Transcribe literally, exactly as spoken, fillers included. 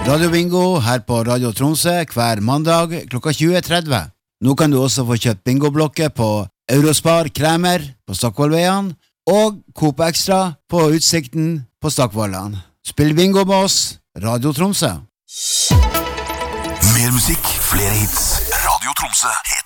Radio Bingo her på Radio Tromsø hver mandag klokka tjue tretti. Nå kan du også få kjøpt bingoblokker på Eurospar Kremer på Stockvollveien og Coop Extra på Utsikten på Stockvollan. Spill bingo med oss, Radio Tromsø. Mer musikk, flere hits. Radio Tromsø heter